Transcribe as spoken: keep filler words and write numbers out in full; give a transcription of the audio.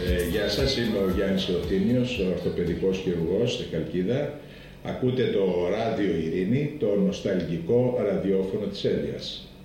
Ε, γεια σας, είμαι ο Γιάννης Ροθήνιος, ο ορθοπαιδικός χειρουργός στη Χαλκίδα. Ακούτε το Ράδιο Ειρήνη, το νοσταλγικό ραδιόφωνο της Ένδειας.